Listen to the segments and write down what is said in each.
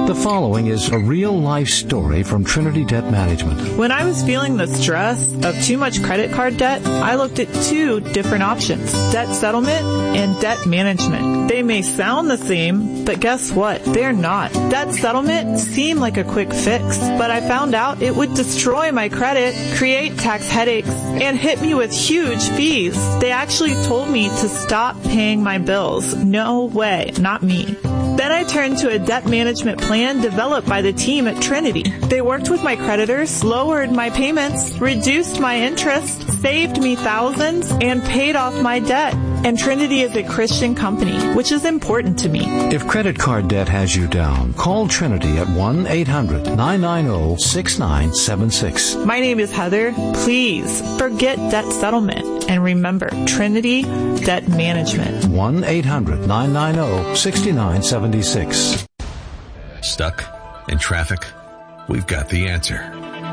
The following is a real-life story from Trinity Debt Management. When I was feeling the stress of too much credit card debt, I looked at two different options, debt settlement and debt management. They may sound the same, but guess what? They're not. Debt settlement seemed like a quick fix, but I found out it would destroy my credit, create tax headaches, and hit me with huge fees. They actually told me to stop paying my bills. No way, not me. Then I turned to a debt management plan developed by the team at Trinity. They worked with my creditors, lowered my payments, reduced my interest, saved me thousands, and paid off my debt. And Trinity is a Christian company, which is important to me. If credit card debt has you down, call Trinity at 1-800-990-6976. My name is Heather. Please forget debt settlement and remember Trinity Debt Management. 1-800-990-6976. Stuck in traffic? We've got the answer.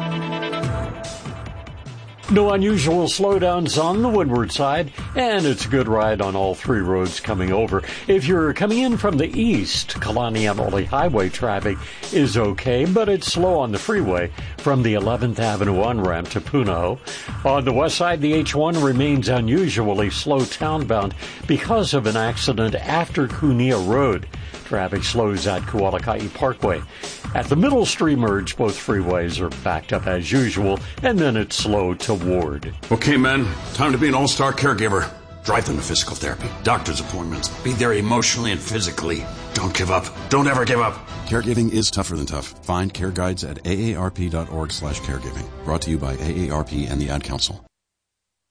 No unusual slowdowns on the windward side, and it's a good ride on all three roads coming over. If you're coming in from the east, Kalani-Emily Highway traffic is okay, but it's slow on the freeway from the 11th Avenue on-ramp to Puno. On the west side, the H1 remains unusually slow townbound because of an accident after Kunia Road. Traffic slows at Kualakai Parkway. At the Middle Street merge, both freeways are backed up as usual, and then it's slow to Ward. Okay, men, time to be an all-star caregiver. Drive them to physical therapy, doctor's appointments, be there emotionally and physically. Don't give up. Don't ever give up. Caregiving is tougher than tough. Find care guides at aarp.org/caregiving. Brought to you by AARP and the Ad Council.